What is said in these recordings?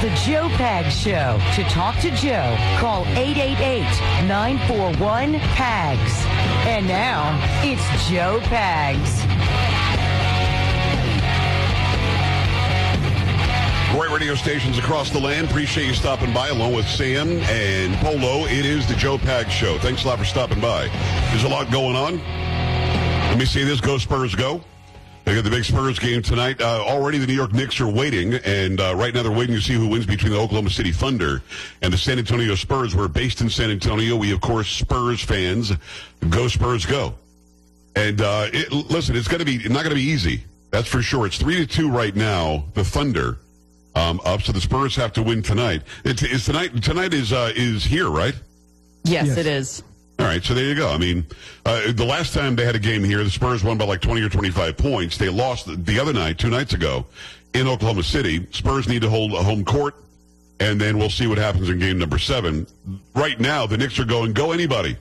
The Joe Pags Show. To talk to Joe, call 888-941-PAGS. And now, it's Joe Pags. Great radio stations across the land. Appreciate you stopping by along with Sam and Polo. It is the Joe Pags Show. Thanks a lot for stopping by. There's a lot going on. Let me see this. Go Spurs, go. They got the big Spurs game tonight. Already the New York Knicks are waiting, and right now they're waiting to see who wins between the Oklahoma City Thunder and the San Antonio Spurs. We're based in San Antonio. We, of course, Spurs fans. Go Spurs, go. And listen, it's not going to be easy. That's for sure. It's 3-2 right now. The Thunder up, so the Spurs have to win tonight. Tonight is here, right? Yes, it is. All right, so there you go. I mean, the last time they had a game here, the Spurs won by like 20 or 25 points. They lost the other night, 2 nights ago, in Oklahoma City. Spurs need to hold a home court, and then we'll see what happens in game number 7. Right now, the Knicks are going, go anybody.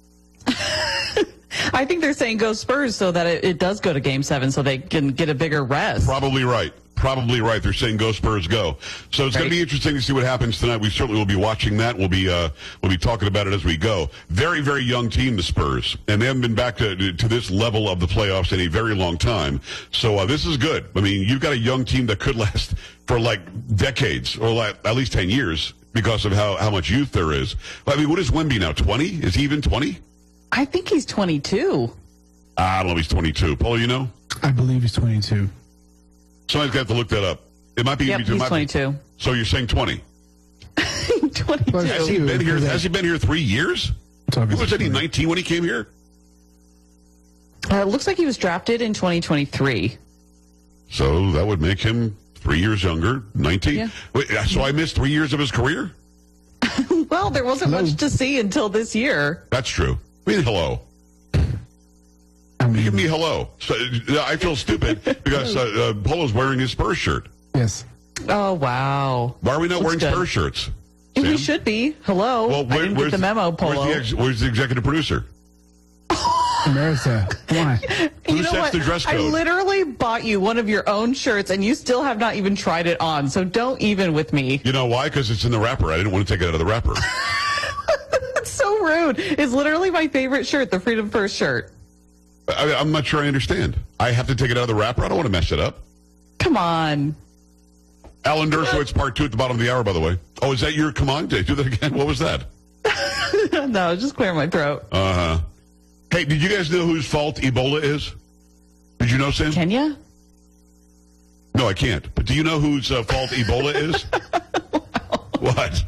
I think they're saying go Spurs so that it does go to game 7 so they can get a bigger rest. Probably right. They're saying go Spurs, go. So it's going to be interesting to see what happens tonight. We certainly will be watching that. We'll be talking about it as we go. Very, very young team, the Spurs, and they haven't been back to this level of the playoffs in a very long time. So this is good. I mean, you've got a young team that could last for like decades or at least 10 years because of how much youth there is. I mean, what is Wemby now? 20? Is he even 20? I think he's 22. I don't know if he's 22. Paul, you know? I believe he's 22. Somebody's got to look that up. It might be. Yep, he's 22. So you're saying 20? 22. Has he been here? Has he been here 3 years? Was he 19 when he came here? It looks like he was drafted in 2023. So that would make him 3 years younger. 19. Yeah. Wait, so I missed 3 years of his career? Well, there wasn't much to see until this year. That's true. I mean, hello. Give me hello. So, I feel stupid because Polo's wearing his Spurs shirt. Yes. Oh, wow. Why are we not wearing Spurs shirts? We Sam? should be. Hello. Well, I didn't get the memo, Polo. Where's the executive producer? Marissa, why? Who sets the dress code? I literally bought you one of your own shirts, and you still have not even tried it on, so don't even with me. You know why? Because it's in the wrapper. I didn't want to take it out of the wrapper. That's so rude. It's literally my favorite shirt, the Freedom First shirt. I'm not sure I understand. I have to take it out of the wrapper? I don't want to mess it up. Come on. Alan Dershowitz, part 2 at the bottom of the hour, by the way. Oh, is that your command? Do that again? What was that? No, just clear my throat. Uh-huh. Hey, did you guys know whose fault Ebola is? Did you know, Sam? Kenya? No, I can't. But do you know whose fault Ebola is? What?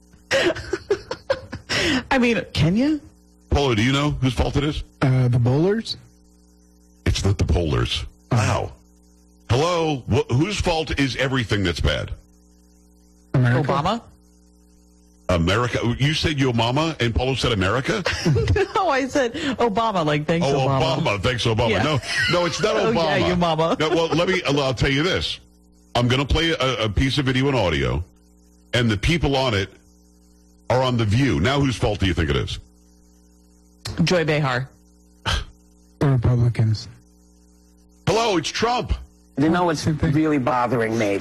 I mean, Kenya? Polo, do you know whose fault it is? The bowlers? It's not the Polars. Wow. Hello? Whose fault is everything that's bad? America? Obama? America? You said your mama and Polo said America? No, I said Obama, like thanks Obama. Obama. Thanks, Obama. Yeah. No, it's not Obama. Oh, yeah, your mama. No, well, I'll tell you this. I'm going to play a piece of video and audio, and the people on it are on The View. Now, whose fault do you think it is? Joy Behar. The Republicans. Hello, it's Trump. You know what's really bothering me?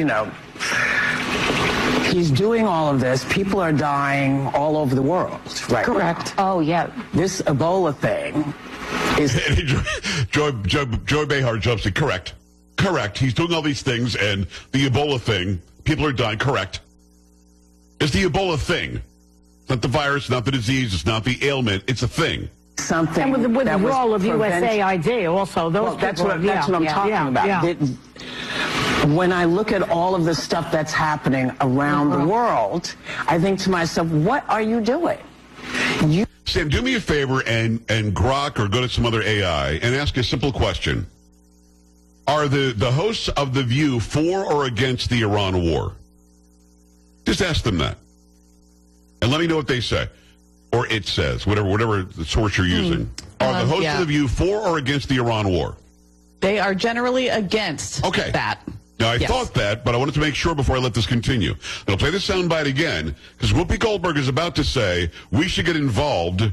He's doing all of this. People are dying all over the world right Correct. now. Oh, yeah. This Ebola thing is... Joy Behar jumps in. Correct. He's doing all these things, and the Ebola thing, people are dying. Correct. It's the Ebola thing. It's not the virus, not the disease, it's not the ailment. It's a thing. Something and with the role of USAID also. That's what I'm talking about. Yeah. When I look at all of the stuff that's happening around the world, I think to myself, what are you doing? Sam, do me a favor and Grok or go to some other AI and ask a simple question. Are the hosts of The View for or against the Iran war? Just ask them that. And let me know what they say. Or it says, whatever the source you're using. Are the hosts of The View for or against the Iran war? They are generally against that. Now, I thought that, but I wanted to make sure before I let this continue. I'll play this soundbite again, because Whoopi Goldberg is about to say we should get involved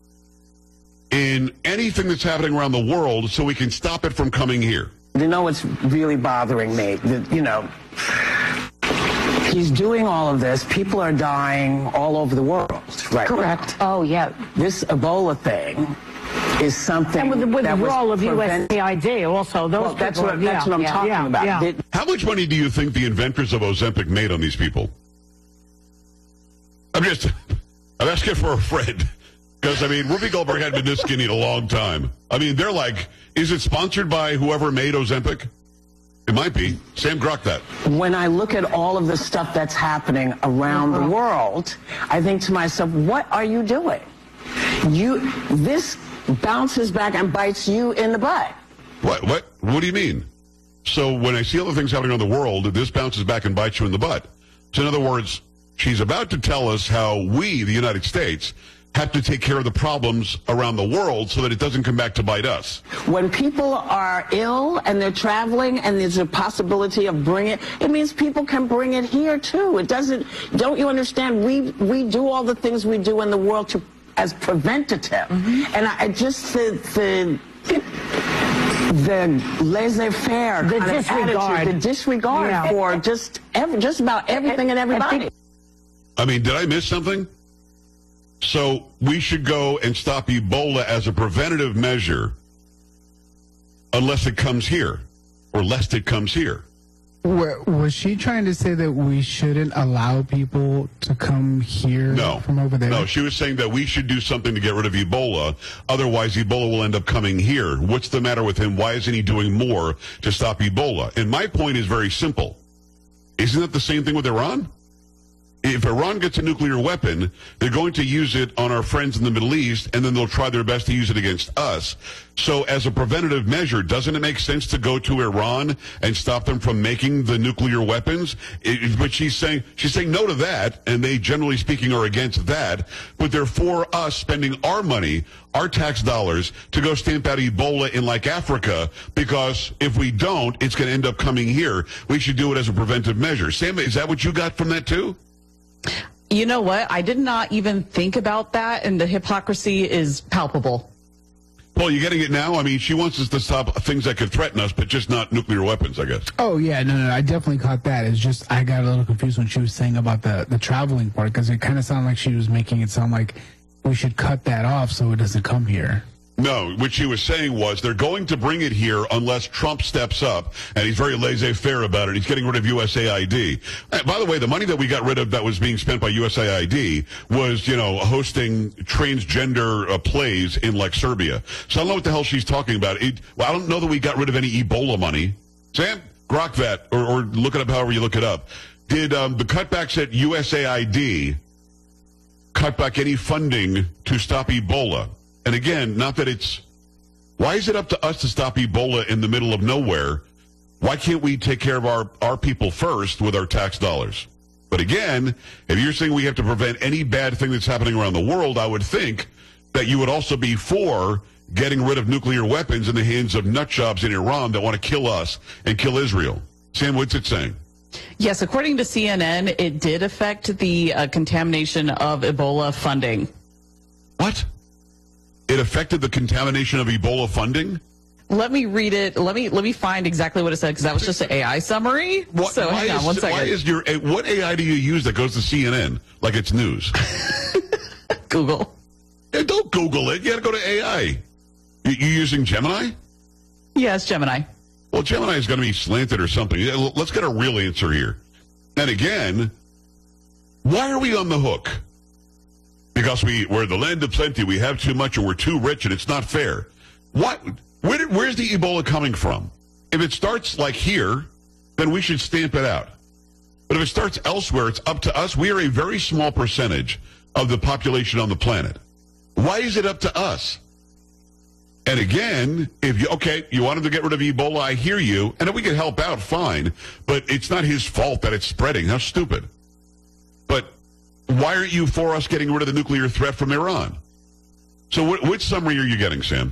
in anything that's happening around the world so we can stop it from coming here. You know what's really bothering me? He's doing all of this. People are dying all over the world. Right. Correct. Oh, yeah. This Ebola thing is something And with the that was role of prevent- USAID also, those Well, that's people, what I'm talking about. Yeah. How much money do you think the inventors of Ozempic made on these people? I'm asking for a friend. Because, I mean, Whoopi Goldberg hadn't been this skinny in a long time. I mean, they're like, is it sponsored by whoever made Ozempic? It might be. Sam Grok that. When I look at all of the stuff that's happening around the world, I think to myself, what are you doing? This bounces back and bites you in the butt. What do you mean? So when I see other things happening around the world, this bounces back and bites you in the butt. So in other words, she's about to tell us how we, the United States, have to take care of the problems around the world so that it doesn't come back to bite us. When people are ill and they're traveling and there's a possibility of bringing it, it means people can bring it here too. It doesn't, don't you understand? We do all the things we do in the world as preventative. And I just, the laissez-faire The kind of disregard. attitude, the disregard for just about everything and everybody. I mean, did I miss something? So we should go and stop Ebola as a preventative measure unless it comes here, or lest it comes here. Was she trying to say that we shouldn't allow people to come here from over there? No, she was saying that we should do something to get rid of Ebola. Otherwise, Ebola will end up coming here. What's the matter with him? Why isn't he doing more to stop Ebola? And my point is very simple. Isn't it the same thing with Iran? If Iran gets a nuclear weapon, they're going to use it on our friends in the Middle East, and then they'll try their best to use it against us. So as a preventative measure, doesn't it make sense to go to Iran and stop them from making the nuclear weapons? But she's saying no to that, and they, generally speaking, are against that. But they're for us spending our money, our tax dollars, to go stamp out Ebola in, like, Africa, because if we don't, it's going to end up coming here. We should do it as a preventive measure. Sam, is that what you got from that, too? You know what? I did not even think about that, and the hypocrisy is palpable. Well, you getting it now? I mean, she wants us to stop things that could threaten us, but just not nuclear weapons, I guess. Oh, yeah, no, I definitely caught that. It's just I got a little confused when she was saying about the traveling part, because it kind of sounded like she was making it sound like we should cut that off so it doesn't come here. No, what she was saying was they're going to bring it here unless Trump steps up, and he's very laissez-faire about it. He's getting rid of USAID. By the way, the money that we got rid of that was being spent by USAID was, hosting transgender plays in, like, Serbia. So I don't know what the hell she's talking about. I don't know that we got rid of any Ebola money. Sam, grok that, or look it up however you look it up. Did the cutbacks at USAID cut back any funding to stop Ebola? And again, not that why is it up to us to stop Ebola in the middle of nowhere? Why can't we take care of our people first with our tax dollars? But again, if you're saying we have to prevent any bad thing that's happening around the world, I would think that you would also be for getting rid of nuclear weapons in the hands of nutjobs in Iran that want to kill us and kill Israel. Sam, what's it saying? Yes, according to CNN, it did affect the contamination of Ebola funding. What? It affected the contamination of Ebola funding? Let me read it. Let me find exactly what it said, because that was just an AI summary. So hang on one second. What AI do you use that goes to CNN like it's news? Google. Yeah, don't Google it. You got to go to AI. You using Gemini? Yes, Gemini. Well, Gemini is going to be slanted or something. Let's get a real answer here. And again, why are we on the hook? Because we're the land of plenty, we have too much, and we're too rich, and it's not fair. Where's the Ebola coming from? If it starts like here, then we should stamp it out. But if it starts elsewhere, it's up to us. We are a very small percentage of the population on the planet. Why is it up to us? And again, if you wanted to get rid of Ebola, I hear you, and if we can help out, fine. But it's not his fault that it's spreading. How stupid. But why aren't you for us getting rid of the nuclear threat from Iran? So which summary are you getting, Sam?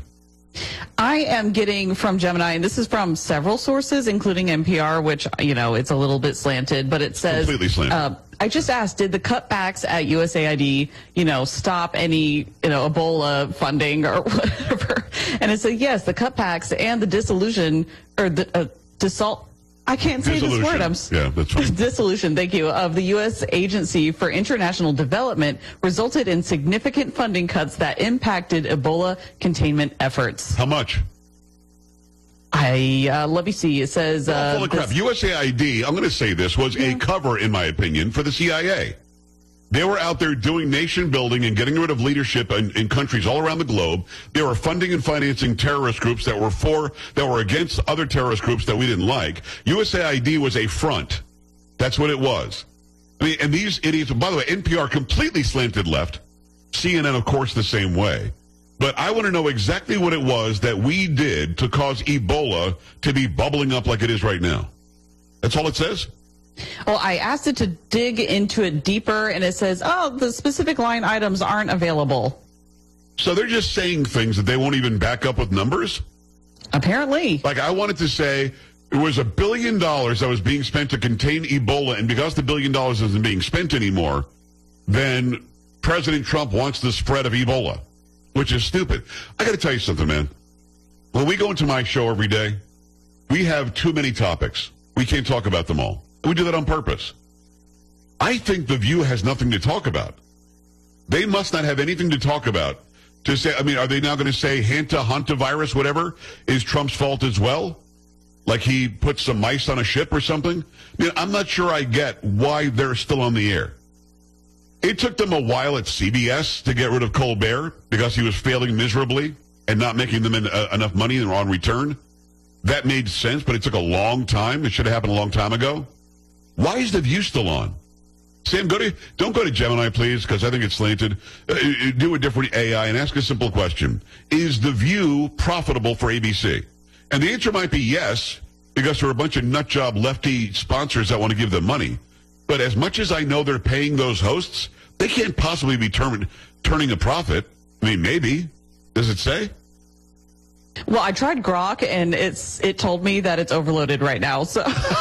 I am getting from Gemini, and this is from several sources, including NPR, which, it's a little bit slanted, but it says... Completely slanted. I just asked, did the cutbacks at USAID, stop any, Ebola funding or whatever? And it said, yes, the cutbacks and the dissolution, or the I can't say this word. Yeah, that's fine. Dissolution, thank you, of the U.S. Agency for International Development resulted in significant funding cuts that impacted Ebola containment efforts. How much? Let me see. It says... Holy crap. USAID, I'm going to say this, was a cover, in my opinion, for the CIA. They were out there doing nation building and getting rid of leadership in countries all around the globe. They were funding and financing terrorist groups that were against other terrorist groups that we didn't like. USAID was a front. That's what it was. I mean, and these idiots, by the way, NPR completely slanted left. CNN, of course, the same way. But I want to know exactly what it was that we did to cause Ebola to be bubbling up like it is right now. That's all it says? Well, I asked it to dig into it deeper, and it says, the specific line items aren't available. So they're just saying things that they won't even back up with numbers? Apparently. Like, I wanted to say it was $1 billion that was being spent to contain Ebola, and because the $1 billion isn't being spent anymore, then President Trump wants the spread of Ebola, which is stupid. I got to tell you something, man. When we go into my show every day, we have too many topics. We can't talk about them all. We do that on purpose. I think The View has nothing to talk about. They must not have anything to talk about. To say, I mean, are they now going to say hantavirus, whatever, is Trump's fault as well? Like he put some mice on a ship or something? I mean, I'm not sure I get why they're still on the air. It took them a while at CBS to get rid of Colbert because he was failing miserably and not making them enough money on return. That made sense, but it took a long time. It should have happened a long time ago. Why is The View still on? Sam, don't go to Gemini, please, because I think it's slanted. Do a different AI and ask a simple question. Is The View profitable for ABC? And the answer might be yes, because there are a bunch of nutjob lefty sponsors that want to give them money. But as much as I know they're paying those hosts, they can't possibly be turning a profit. I mean, maybe. Does it say? Well, I tried Grok, and it told me that it's overloaded right now. So,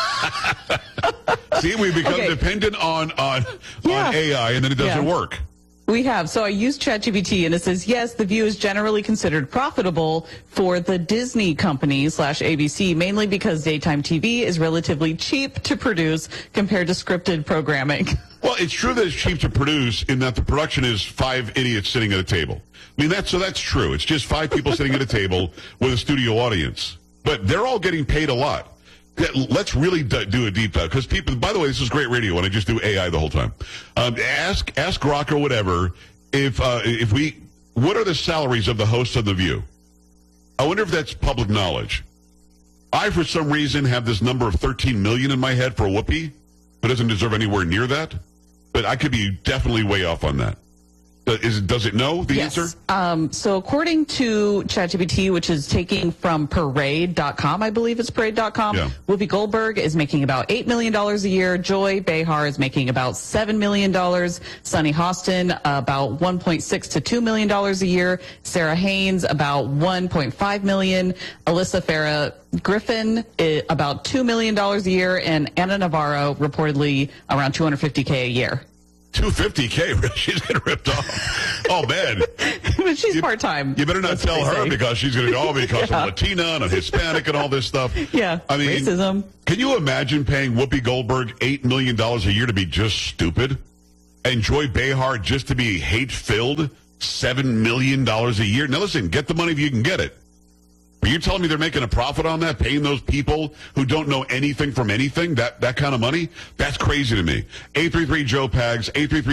see, we become dependent on AI, and then it doesn't work. We have. So I used ChatGPT, and it says, yes, The View is generally considered profitable for the Disney company / ABC, mainly because daytime TV is relatively cheap to produce compared to scripted programming. Well, it's true that it's cheap to produce in that the production is 5 idiots sitting at a table. I mean, that's true. It's just 5 people sitting at a table with a studio audience. But they're all getting paid a lot. Let's really do a deep dive, because people, by the way, this is great radio and I just do AI the whole time. Ask Grok or whatever what are the salaries of the hosts of The View? I wonder if that's public knowledge. I, for some reason, have this number of 13 million in my head for Whoopi, who doesn't deserve anywhere near that. But I could be definitely way off on that. Does it know the answer? So according to ChatGPT, which is taking from Parade.com, I believe it's Parade.com, yeah. Whoopi Goldberg is making about $8 million a year. Joy Behar is making about $7 million. Sunny Hostin, about $1.6 to $2 million a year. Sarah Haynes, about $1.5 million. Alyssa Farah Griffin, about $2 million a year. And Anna Navarro, reportedly around $250K a year. $250K, she's getting ripped off. Oh, man. But she's part-time. You better not tell her because she's going to because I'm Latina and I'm Hispanic and all this stuff. Yeah, I mean, racism. Can you imagine paying Whoopi Goldberg $8 million a year to be just stupid? And Joy Behar just to be hate-filled $7 million a year? Now, listen, get the money if you can get it. Are you telling me they're making a profit on that, paying those people who don't know anything from anything, that kind of money? That's crazy to me. 833-JOE-PAGS,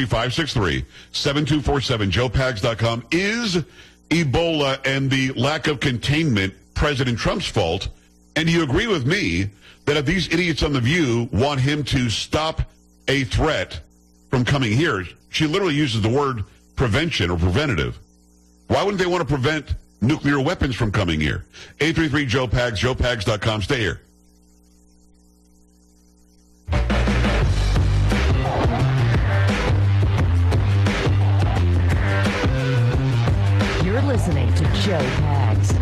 833-563-7247, joepags.com. Is Ebola and the lack of containment President Trump's fault? And do you agree with me that if these idiots on The View want him to stop a threat from coming here, she literally uses the word prevention or preventative. Why wouldn't they want to prevent nuclear weapons from coming here? 833-JOE-PAGS, joepags.com. Stay here. You're listening to Joe Pags.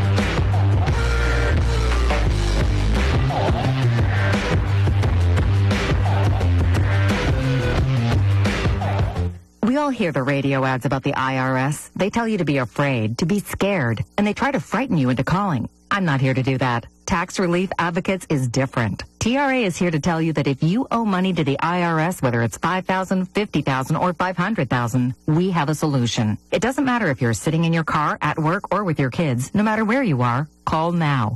We all hear the radio ads about the IRS. They tell you to be afraid, to be scared, and they try to frighten you into calling. I'm not here to do that. Tax Relief Advocates is different. TRA is here to tell you that if you owe money to the IRS, whether it's $5,000, $50,000, or $500,000, we have a solution. It doesn't matter if you're sitting in your car, at work, or with your kids. No matter where you are, call now.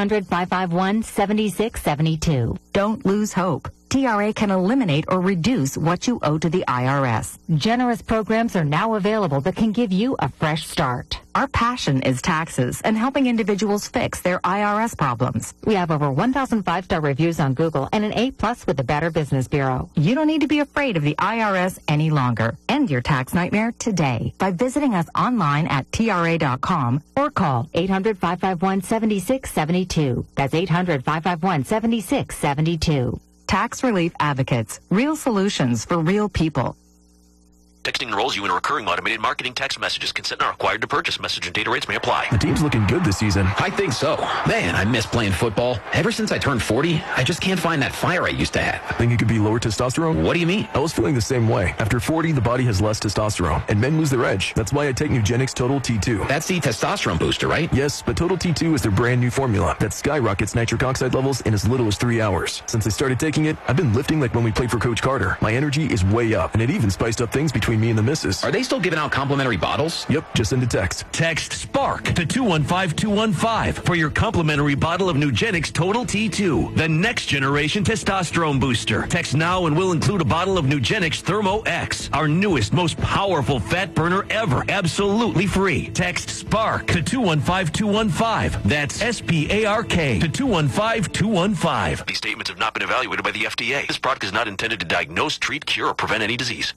800-551-7672. Don't lose hope. TRA can eliminate or reduce what you owe to the IRS. Generous programs are now available that can give you a fresh start. Our passion is taxes and helping individuals fix their IRS problems. We have over 1,000 5-star reviews on Google and an A+ with the Better Business Bureau. You don't need to be afraid of the IRS any longer. End your tax nightmare today by visiting us online at TRA.com or call 800-551-7672. That's 800-551-7672. Tax Relief Advocates. Real solutions for real people. Texting enrolls you in a recurring automated marketing text messages. Consent not required to purchase. Message and data rates may apply. The team's looking good this season. I think so. Man, I miss playing football. Ever since I turned 40, I just can't find that fire I used to have. Think it could be lower testosterone? What do you mean? I was feeling the same way. After 40, the body has less testosterone, and men lose their edge. That's why I take Nugenix Total T2. That's the testosterone booster, right? Yes, but Total T2 is their brand new formula that skyrockets nitric oxide levels in as little as 3 hours. Since I started taking it, I've been lifting like when we played for Coach Carter. My energy is way up, and it even spiced up things between me and the missus. Are they still giving out complimentary bottles? Yep, just send a text. Text SPARK to 215-215 for your complimentary bottle of Nugenix Total T2, the next generation testosterone booster. Text now and we'll include a bottle of Nugenix Thermo X, our newest, most powerful fat burner ever, absolutely free. Text SPARK to 215-215. That's SPARK to 215-215. These statements have not been evaluated by the FDA. This product is not intended to diagnose, treat, cure, or prevent any disease.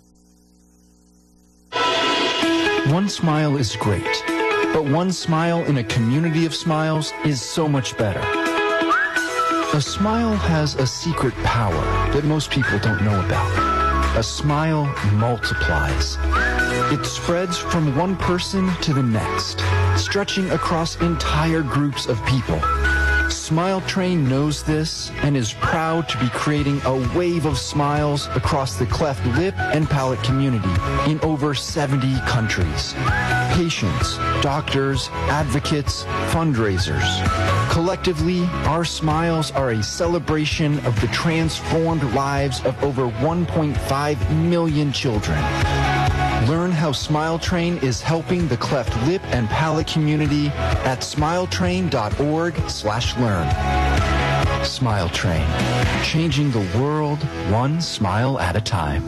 One smile is great, but one smile in a community of smiles is so much better. A smile has a secret power that most people don't know about. A smile multiplies. It spreads from one person to the next, stretching across entire groups of people. Smile Train knows this and is proud to be creating a wave of smiles across the cleft lip and palate community in over 70 countries. Patients, doctors, advocates, fundraisers. Collectively, our smiles are a celebration of the transformed lives of over 1.5 million children. Learn how Smile Train is helping the cleft lip and palate community at smiletrain.org/learn. Smile Train, changing the world one smile at a time.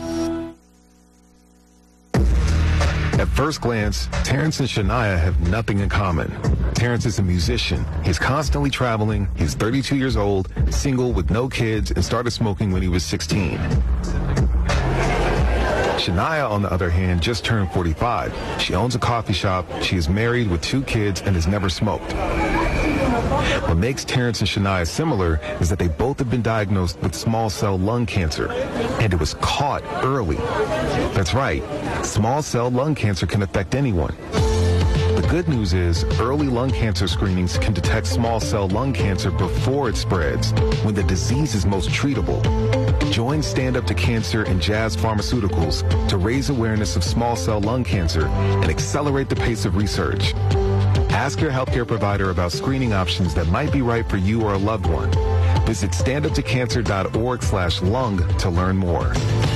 At first glance, Terrence and Shania have nothing in common. Terrence is a musician. He's constantly traveling. He's 32 years old, single with no kids, and started smoking when he was 16. Shania, on the other hand, just turned 45. She owns a coffee shop. She is married with 2 kids and has never smoked. What makes Terrence and Shania similar is that they both have been diagnosed with small cell lung cancer, and it was caught early. That's right. Small cell lung cancer can affect anyone. The good news is early lung cancer screenings can detect small cell lung cancer before it spreads, when the disease is most treatable. Join Stand Up to Cancer and Jazz Pharmaceuticals to raise awareness of small cell lung cancer and accelerate the pace of research. Ask your healthcare provider about screening options that might be right for you or a loved one. Visit standuptocancer.org/lung to learn more.